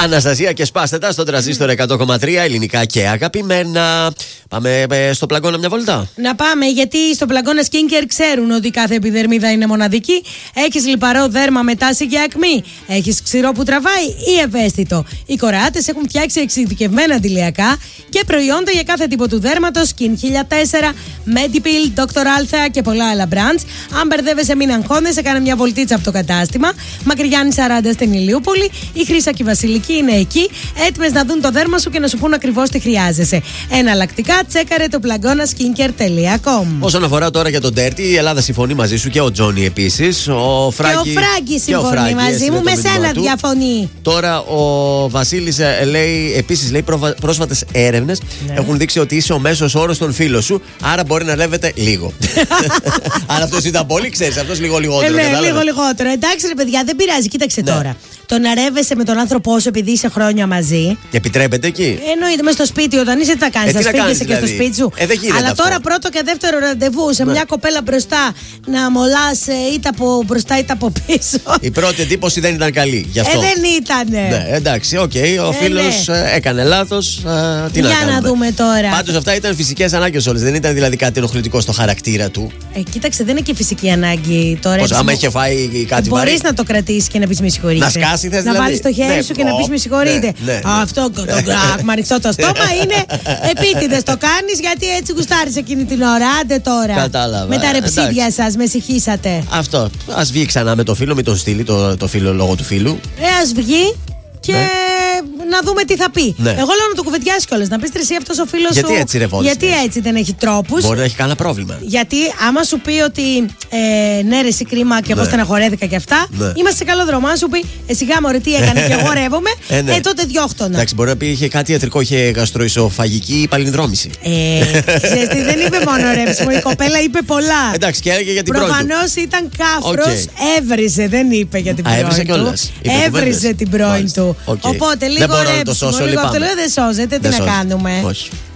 Αναστασία και σπάστε τα στον τραζίστορ 100,3 ελληνικά και αγαπημένα. Πάμε στο Πλαγκώνα μια βολτά. Να πάμε, γιατί στο Πλαγκώνα Skincare ξέρουν ότι κάθε επιδερμίδα είναι μοναδική. Έχεις λιπαρό δέρμα με τάση για ακμή. Έχεις ξηρό που τραβάει ή ευαίσθητο. Οι κορεάτες έχουν φτιάξει εξειδικευμένα αντιλιακά και προϊόντα για κάθε τύπο του δέρματος. Skin 1004, Medipil, Dr. Althea και πολλά άλλα brands. Αν μπερδεύεσαι, μην αγχώνεσαι, κάνε μια βολτίτσα από το κατάστημα. Μακριγιάννη 40 στην Ηλιούπολη. Η Χρύσα και η Βασιλική είναι εκεί, έτοιμες να δουν το δέρμα σου και να σου πούν ακριβώς τι χρειάζεσαι. Εναλλακτικά, τσέκαρε το plagonaskincare.com. Όσον αφορά τώρα για τον Dirty, η Ελλάδα συμφωνεί μαζί σου και ο Τζόνι επίσης. Ο Φράγκη συμφωνεί μαζί μου, με σένα διαφωνεί. Τώρα ο Βασίλης λέει, επίσης λέει, πρόσφατες έρευνες έχουν δείξει ότι είσαι ο μέσος όρος των φίλων σου, άρα μπορεί να ρεύεται λίγο. Αν αυτός ήταν πολύ, ξέρεις, αυτός λίγο λιγότερο. Ναι, λίγο λιγότερο. Εντάξει, ρε παιδιά, δεν πειράζει, κοίταξε τώρα. Το να ρεύεσαι με τον άνθρωπό σου επειδή είσαι χρόνια μαζί. Επιτρέπεται εκεί. Εννοείται, μες στο σπίτι, όταν είσαι τι θα κάνεις, θα σφίγγεσαι και στο σπίτι σου. Αλλά αυτό. Τώρα πρώτο και δεύτερο ραντεβού σε μια κοπέλα μπροστά να μολάς είτε από μπροστά είτε από πίσω. Η πρώτη εντύπωση δεν ήταν καλή. Γι' αυτό. Δεν ήτανε. Ναι, εντάξει, οκ. Ο φίλος έκανε λάθος. Τι να κάνουμε. Για να δούμε τώρα. Πάντως αυτά ήταν φυσικές ανάγκες όλες. Δεν ήταν δηλαδή κάτι ενοχλητικό στο χαρακτήρα του. Κοίταξε, δεν είναι και φυσική ανάγκη τώρα. Πώς, άμα είχε φάει κάτι βαρύ. Μπορείς να το κρατήσεις και να πεις με συγχωρείτε. Να σκάσει, θες δηλαδή. Να βάλεις το χέρι σου και να πεις με συγχωρείτε. Αυτό το γκρακ, ανοιχτό το στόμα είναι επίτηδες. Το κάνεις γιατί έτσι γουστάρεις εκείνη την ώρα. Άντε τώρα. Κατάλαβα. Με τα ρεψίδια σας, με συγχύσατε. Αυτό. Ας βγει ξανά με το φίλο, μην τον στείλει το φίλο λόγω του φίλου. Ας βγει. Και να δούμε τι θα πει. Ναι. Εγώ λέω να το κουβεντιάσει κιόλας. Να πεις εσύ αυτός ο φίλος σου. Γιατί έτσι ρεβόλησε. Γιατί έτσι δεν έχει τρόπους. Μπορεί να έχει κανένα πρόβλημα. Γιατί άμα σου πει ότι ναι, ρε, εσύ κρίμα και εγώ στεναχωρέθηκα και αυτά, είμαστε σε καλό δρόμο. Αν σου πει εσύ γάμο, ρε, τι έκανε και εγώ ρεύομαι, τότε διώχτωνα. Εντάξει, μπορεί να πει είχε κάτι ιατρικό, είχε γαστροϊσοφαγική παλινδρόμηση. Ξέρεις τι, δεν είπε μόνο ρεύσιμο, η κοπέλα είπε πολλά. Εντάξει, και έλεγε για την πρώτη. Προφανώς ήταν κάφρος, έβριζε, δεν είπε για την πρώην του. Έβριζε την πρώην του. Οπότε λίγο ρεύσιμο, λίγο αυτό δεν σώζεται, τι να κάνουμε. Όχι.